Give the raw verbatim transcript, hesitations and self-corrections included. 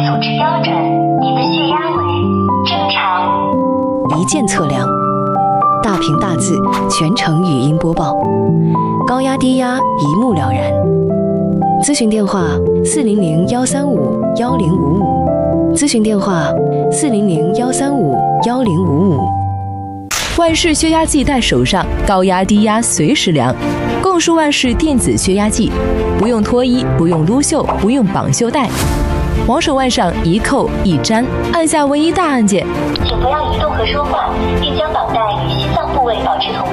素值标准，您的血压为正常。 一键测量，大屏大字，全程语音播报，高压低压一目了然。咨询电话：四零零幺三五幺零五五。咨询电话：四零零幺三五幺零五五。 万氏血压计在手上，高压低压随时量。共舒万氏电子血压计，不用脱衣，不用撸袖，不用绑袖带，往手腕上一扣一粘，按下唯一大按键。 请不要移动和说话，并将绑带与心脏部位保持同